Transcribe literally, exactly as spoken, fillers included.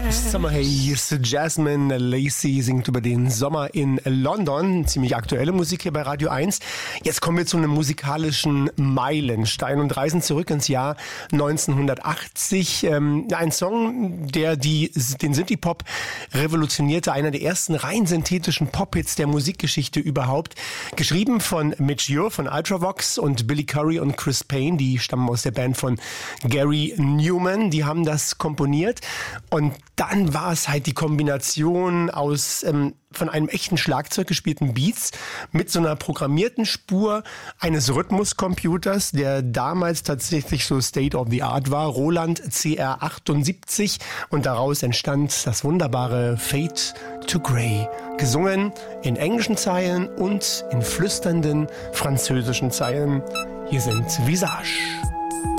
Summer Haze, Jasmine Lacey singt über den Sommer in London. Ziemlich aktuelle Musik hier bei Radio eins. Jetzt kommen wir zu einem musikalischen Meilenstein und reisen zurück ins Jahr neunzehnhundertachtzig. Ähm, ein Song, der die, den Synthie-Pop revolutionierte, einer der ersten rein synthetischen Pop-Hits der Musikgeschichte überhaupt. Geschrieben von Midge Ure von Ultravox und Billy Currie und Chris Payne, die stammen aus der Band von Gary Newman. Die haben das komponiert und dann war es halt die Kombination aus ähm, von einem echten Schlagzeug gespielten Beats mit so einer programmierten Spur eines Rhythmuscomputers, der damals tatsächlich so State of the Art war, Roland C R achtundsiebzig, und daraus entstand das wunderbare Fade to Grey, gesungen in englischen Zeilen und in flüsternden französischen Zeilen. Hier sind Visage.